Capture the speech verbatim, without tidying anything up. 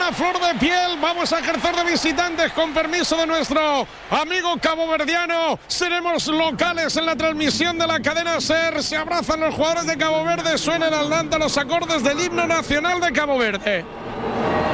están a flor de piel. Vamos a ejercer de visitantes con permiso de nuestro amigo caboverdiano. Seremos locales en la transmisión de la cadena SER. Se abrazan los jugadores de Cabo Verde. Suenan al Nanta los acordes del himno nacional de Cabo Verde.